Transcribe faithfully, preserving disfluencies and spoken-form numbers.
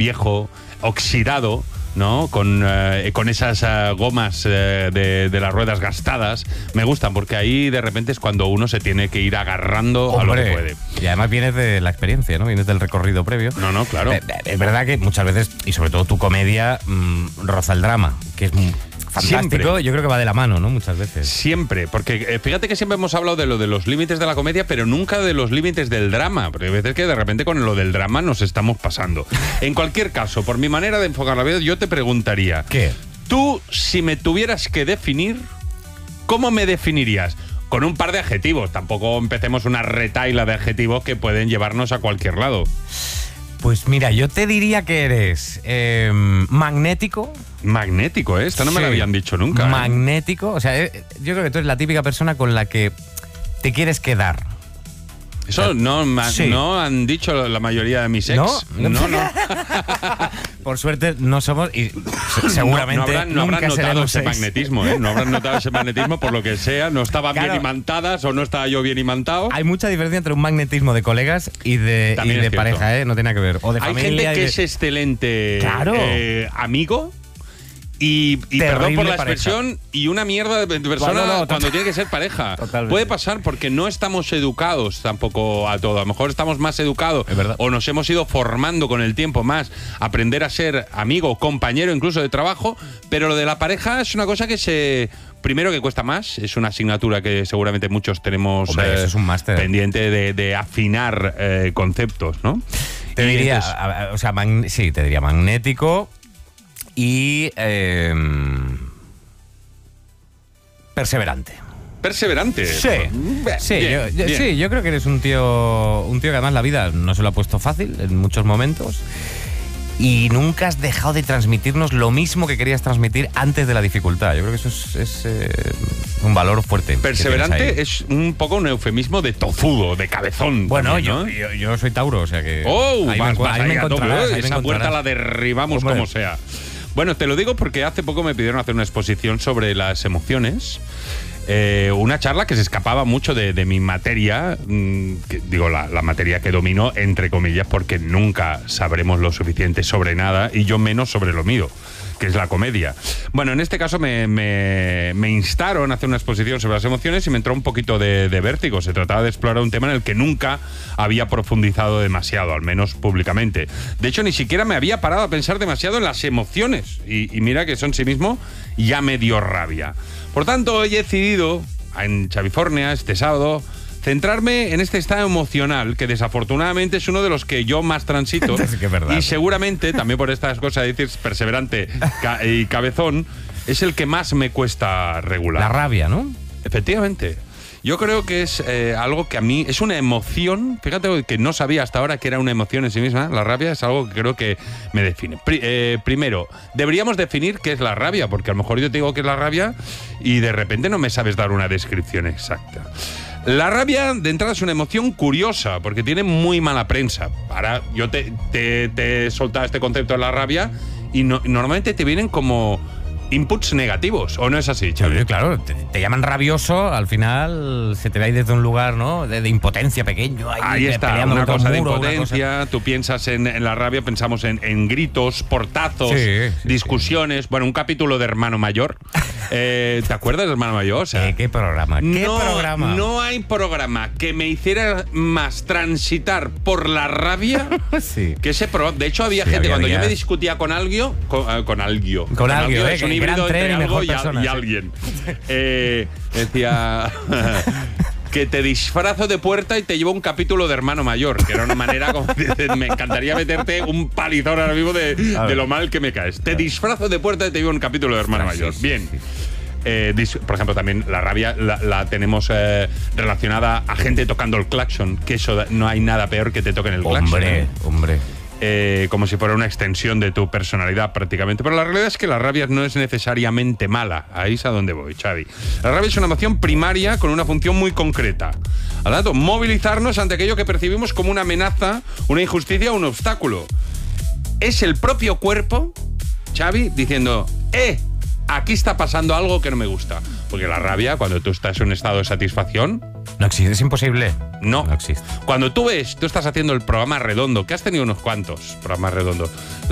viejo, oxidado, ¿no? Con, eh, con esas uh, gomas eh, de, de las ruedas gastadas. Me gustan porque ahí de repente es cuando uno se tiene que ir agarrando Hombre, a lo que puede. Y además vienes de la experiencia, ¿no? Vienes del recorrido previo. No, no, claro. Eh, es verdad que muchas veces, y sobre todo tu comedia, mmm, roza el drama, que es muy fantástico. Siempre. Yo creo que va de la mano, ¿no? Muchas veces. Siempre, porque eh, fíjate que siempre hemos hablado de lo de los límites de la comedia, pero nunca de los límites del drama, porque hay veces que de repente con lo del drama nos estamos pasando. En cualquier caso, por mi manera de enfocar la vida, yo te preguntaría, ¿qué? Tú, si me tuvieras que definir, ¿cómo me definirías? Con un par de adjetivos, tampoco empecemos una retaila de adjetivos que pueden llevarnos a cualquier lado. Pues mira, yo te diría que eres eh, magnético. Magnético, ¿eh? Esta no sí. me la habían dicho nunca. Magnético. ¿eh? O sea, eh, yo creo que tú eres la típica persona con la que te quieres quedar. Eso no, sí. no han dicho la mayoría de mis ex. No, no. no. Por suerte no somos y seguramente no, no habrán, no habrán notado ese ex. magnetismo, ¿eh? No habrán notado ese magnetismo por lo que sea. No estaban claro. bien imantadas o no estaba yo bien imantado. Hay mucha diferencia entre un magnetismo de colegas y de, y de pareja, ¿eh? No tiene nada que ver. O de Hay familia gente que de... es excelente claro. eh, amigo. Y, y perdón por la expresión, pareja. y una mierda de persona bueno, no, cuando tiene que ser pareja. Totalmente. Puede pasar porque no estamos educados tampoco a todo. A lo mejor estamos más educados o nos hemos ido formando con el tiempo más, aprender a ser amigo, compañero incluso de trabajo, pero lo de la pareja es una cosa que se... Primero que cuesta más, es una asignatura que seguramente muchos tenemos Hombre, eh, eso es un máster. pendiente de, de afinar eh, conceptos, ¿no? Te y diría, entonces, a, a, o sea, sí, te diría magnético... Y eh, perseverante. Perseverante. Sí, bien, sí, bien, yo, yo, bien. sí, yo creo que eres un tío, un tío que además la vida no se lo ha puesto fácil en muchos momentos y nunca has dejado de transmitirnos lo mismo que querías transmitir antes de la dificultad. Yo creo que eso es, es eh, un valor fuerte. Perseverante es un poco un eufemismo de tozudo, de cabezón. Bueno, también, yo, ¿no? yo, yo soy Tauro, o sea que... ¡Oh! ahí Vas, me, vas ahí me encontrarás, tope, ahí esa me puerta encontrarás. la derribamos Hombre. como sea. Bueno, te lo digo porque hace poco me pidieron hacer una exposición sobre las emociones. Eh, una charla que se escapaba mucho de, de mi materia, mmm, que, digo, la, la materia que domino, entre comillas, porque nunca sabremos lo suficiente sobre nada y yo menos sobre lo mío, que es la comedia. Bueno, en este caso me, me, me instaron a hacer una exposición sobre las emociones y me entró un poquito de, de vértigo. Se trataba de explorar un tema en el que nunca había profundizado demasiado, al menos públicamente. De hecho, ni siquiera me había parado a pensar demasiado en las emociones. Y, y mira que eso en sí mismo ya me dio rabia. Por tanto, hoy he decidido, en Chavifornia, este sábado, centrarme en este estado emocional, que desafortunadamente es uno de los que yo más transito. Es que es verdad. Y seguramente, también por estas cosas de decir perseverante ca y cabezón, es el que más me cuesta regular. La rabia, ¿no? Efectivamente. Yo creo que es eh, algo que a mí es una emoción, fíjate que no sabía hasta ahora que era una emoción en sí misma. La rabia es algo que creo que me define. Pri eh, primero, deberíamos definir qué es la rabia, porque a lo mejor yo te digo que es la rabia y de repente no me sabes dar una descripción exacta. La rabia, de entrada, es una emoción curiosa, porque tiene muy mala prensa. Ahora, yo te, te, te he soltado este concepto de la rabia y no, normalmente te vienen como inputs negativos, ¿o no es así, Xavi? Claro, te, te llaman rabioso, al final se te ve ahí desde un lugar, ¿no? De, de impotencia pequeño. Ahí, ahí está, peleando una cosa un de muro, impotencia, cosa... tú piensas en, en la rabia, pensamos en, en gritos, portazos, sí, sí, discusiones, sí. Bueno, un capítulo de Hermano Mayor. eh, ¿Te acuerdas de Hermano Mayor? O sea, ¿Qué, qué programa? ¿Qué no, programa? No hay programa que me hiciera más transitar por la rabia sí. que ese programa. De hecho, había sí, gente, había, cuando había... yo me discutía con alguien, con, uh, con alguien, con, con alguien, eh, es un híbrido entre algo y, persona, y sí. alguien. Eh, decía que te disfrazo de puerta y te llevo un capítulo de Hermano Mayor, que era una manera como me encantaría meterte un palizón ahora mismo de, de lo mal que me caes. Te disfrazo de puerta y te llevo un capítulo de Hermano Mayor. Bien. Eh, por ejemplo, también la rabia la, la tenemos eh, relacionada a gente tocando el claxon, que eso no hay nada peor que te toquen el claxon. Hombre, ¿eh? hombre. Eh, como si fuera una extensión de tu personalidad prácticamente. Pero la realidad es que la rabia no es necesariamente mala. Ahí es a donde voy, Xavi. La rabia es una emoción primaria con una función muy concreta. Al dato, movilizarnos ante aquello que percibimos como una amenaza, una injusticia o un obstáculo. Es el propio cuerpo, Xavi, diciendo, ¡eh! Aquí está pasando algo que no me gusta. Porque la rabia, cuando tú estás en un estado de satisfacción... No existe, es imposible. No. No existe. Cuando tú ves, tú estás haciendo el programa redondo, que has tenido unos cuantos programas redondos.